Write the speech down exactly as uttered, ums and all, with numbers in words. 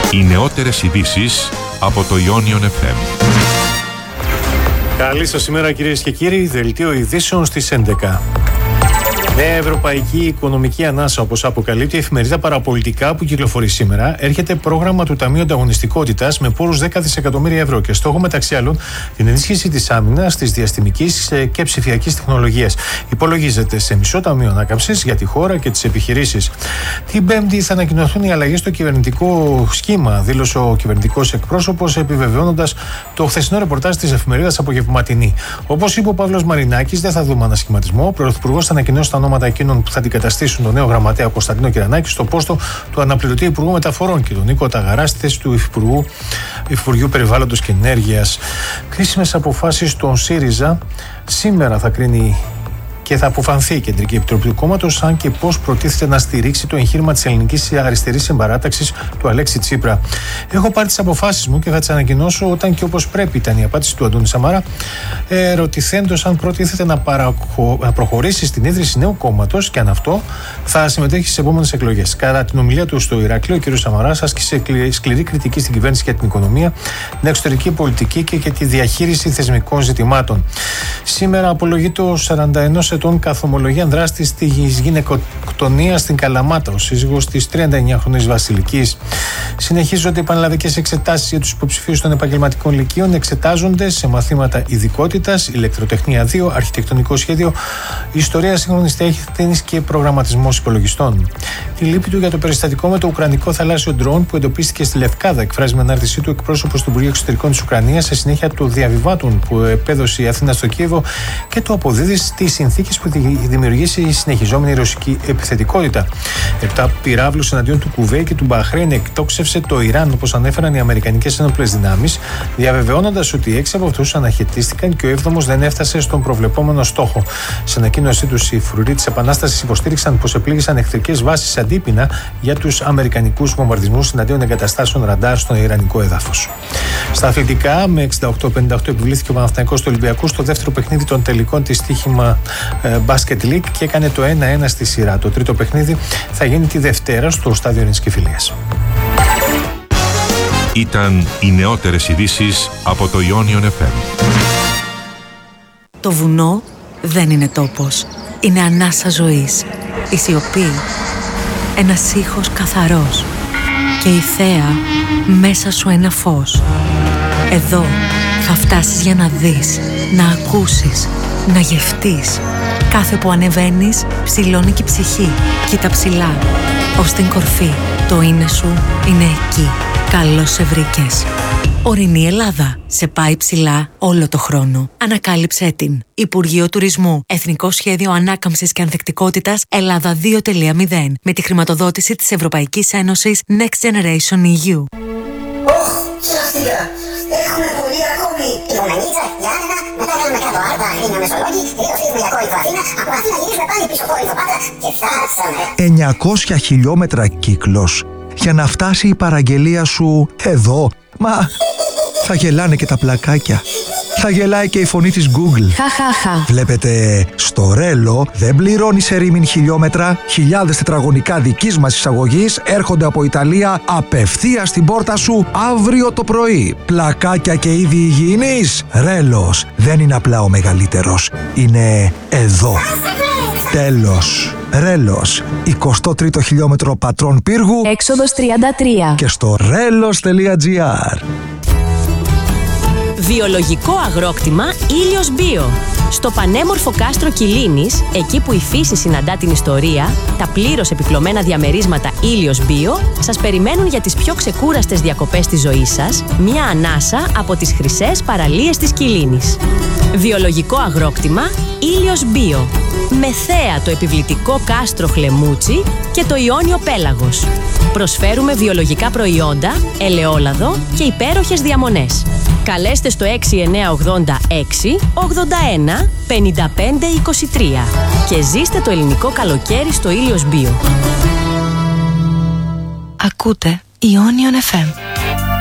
Οι νεότερες ειδήσεις από το Ionion εφ εμ. Καλή σας ημέρα κυρίες και κύριοι, δελτίο ειδήσεων στις έντεκα. Νέα Ευρωπαϊκή Οικονομική Ανάσα, όπως αποκαλύπτει η εφημερίδα Παραπολιτικά που κυκλοφορεί σήμερα, έρχεται πρόγραμμα του Ταμείου Ανταγωνιστικότητας με πόρους δέκα δισεκατομμύρια ευρώ και στόχο μεταξύ άλλων την ενίσχυση της άμυνας, της διαστημικής και ψηφιακής τεχνολογίας. Υπολογίζεται σε μισό ταμείο ανάκαμψης για τη χώρα και τις επιχειρήσεις. Την Πέμπτη θα ανακοινωθούν οι αλλαγές στο κυβερνητικό σχήμα, δήλωσε ο κυβερνητικός εκπρόσωπος, επιβεβαιώνοντας το χθεσινό ρεπορτάζ της εφημερίδας Απογευματινή. Όπως είπε ο Παύλος Μαρινάκης, δεν θα δούμε ανασχηματισμό. Ο Πρωθυπουργός θα ανακοινώσει τα ονόματα εκείνων που θα αντικαταστήσουν τον νέο γραμματέα Κωνσταντίνο Κυρανάκη στο πόστο του αναπληρωτή Υπουργού Μεταφορών και τον Νίκο Ταγαρά στη θέση του Υφυπουργού, Υφυπουργείου Περιβάλλοντος και Ενέργειας. Κρίσιμες αποφάσεις στον ΣΥΡΙΖΑ σήμερα θα κρίνει και θα αποφανθεί η Κεντρική Επιτροπή του κόμματος, αν και πώς προτίθεται να στηρίξει το εγχείρημα της ελληνικής αριστερής συμπαράταξης του Αλέξη Τσίπρα. Έχω πάρει τις αποφάσεις μου και θα τις ανακοινώσω όταν και όπως πρέπει, ήταν η απάντηση του Αντώνη Σαμαρά, ερωτηθέντος αν προτίθεται να, παραχω... να προχωρήσει στην ίδρυση νέου κόμματος και αν αυτό θα συμμετέχει στις επόμενες εκλογές. Κατά την ομιλία του στο Ηράκλειο, ο κ. Σαμαράς άσκησε σκληρή κριτική στην κυβέρνηση για την οικονομία, την εξωτερική πολιτική και για τη διαχείριση θεσμικών ζητημάτων. Σήμερα απολογεί το σαράντα ενός ετών καθομολογία δράστης της γυναικοκτονίας στην Καλαμάτα, ο σύζυγος της τριάντα εννιά χρονής Βασιλικής. Συνεχίζονται οι πανελλαδικές εξετάσεις για τους υποψηφίους των επαγγελματικών λυκείων. Εξετάζονται σε μαθήματα ειδικότητας, ηλεκτροτεχνία δύο, αρχιτεκτονικό σχέδιο, ιστορία σύγχρονης τέχνης και προγραμματισμός υπολογιστών. Τη λύπη του για το περιστατικό με το ουκρανικό θαλάσσιο ντρόουν που εντοπίστηκε στη Λευκάδα, εκφράζει με ανάρτησή του εκπρόσωπος του Υπουργείου Εξωτερικών της Ουκρανίας σε συνέχεια του διαβιβάτων που επέδωσε η Αθήνα στο Κίεβο και του αποδίδει στις συνθήκες που δημιουργήσει η συνεχιζόμενη ρωσική επιθετικότητα. Επτά πυράβλους εναντίον του Κουβέιτ και του Μπαχρέιν εκτόξευσε το Ιράν, όπως ανέφεραν οι αμερικανικές ένοπλες δυνάμεις, διαβεβαιώνοντας ότι έξι από αυτούς αναχαιτίστηκαν και ο έβδομος δεν έφτασε στον προβλεπόμενο στόχο. Σε ανακοίνωσή τους, οι φρουροί της Επανάστασης υποστήριξαν πως επλήγησαν εχθρικές βάσεις αντίπεινα για τους αμερικανικούς βομβαρδισμούς εναντίον εγκαταστάσεων ραντάρ στο ιρανικό έδαφος. Στα αθλητικά, με εξήντα οκτώ πενήντα οκτώ επιβλήθηκε ο Παναθηναϊκός του Ολυμπιακού στο δεύτερο παιχνίδι των τελικών της στοίχημα Basket League και έκανε το ένα ένα στη σειρά. Το τρίτο παιχνίδι θα γίνει τη Δευτέρα στο στάδιο Ειρήνης και Φιλίας. Ήταν οι νεότερες ειδήσεις από το Ionion εφ εμ. Το βουνό δεν είναι τόπος. Είναι ανάσα ζωής. Η σιωπή. Ένας ήχος καθαρός. Και η θέα μέσα σου ένα φως. Εδώ θα φτάσεις για να δεις, να ακούσεις, να γευτείς. Κάθε που ανεβαίνεις, ψηλώνει και η ψυχή. Κοίτα ψηλά, ως την κορφή. Το είναι σου είναι εκεί. Καλώς σε βρήκες. Ορεινή Ελλάδα. Σε πάει ψηλά όλο το χρόνο. Ανακάλυψέ την. Υπουργείο Τουρισμού. Εθνικό Σχέδιο Ανάκαμψης και Ανθεκτικότητας Ελλάδα δύο τελεία μηδέν. Με τη χρηματοδότηση της Ευρωπαϊκής Ένωσης Next Generation ι γιου. Ωχ, σωστικά. Έχουμε πολύ ακόμη. Η Γομενίτσα, για άνενα, μετά κάνουμε κάτω άρτα, Αγρίνια Μεσολόγγι, γυρίσουμε για Κόρινθο Αθήνα, από Αθήνα γυρίσουμε πάλι πίσω Κόρινθο Πάτρα και φτάσαμε. εννιακόσια χιλιόμετρα κύκλος για να φτάσει η παραγγελία σου εδώ. Μα θα γελάνε και τα πλακάκια. Θα γελάει και η φωνή της Google. Χαχαχα. Βλέπετε, στο Ρέλο δεν πληρώνει σε ρήμιν χιλιόμετρα. Χιλιάδες τετραγωνικά δικής μας εισαγωγής έρχονται από Ιταλία απευθείας στην πόρτα σου αύριο το πρωί. Πλακάκια και είδη υγιεινής. Ρέλος δεν είναι απλά ο μεγαλύτερος. Είναι εδώ. Τέλος. Ρέλος. εικοστό τρίτο χιλιόμετρο Πατρών Πύργου. Έξοδος τριάντα τρία. Και στο ρέλος τελεία τζι άρ. Βιολογικό αγρόκτημα Ήλιος Μπίο. Στο πανέμορφο κάστρο Κιλίνης, εκεί που η φύση συναντά την ιστορία, τα πλήρως επιπλωμένα διαμερίσματα Ήλιος Μπίο σας περιμένουν για τις πιο ξεκούραστες διακοπές της ζωής σας, μια ανάσα από τις χρυσές παραλίες της Κιλίνης. Βιολογικό αγρόκτημα Ήλιος Μπίο. Με θέα το επιβλητικό κάστρο Χλεμούτσι και το Ιόνιο Πέλαγος. Προσφέρουμε βιολογικά προϊόντα, ελαιόλαδο και υπέροχες διαμονές. Καλέστε στο έξι εννιά ογδόντα έξι ογδόντα ένα πενήντα πέντε είκοσι τρία και ζήστε το ελληνικό καλοκαίρι στο Ήλιος Μπίο. Ακούτε Ionion εφ εμ.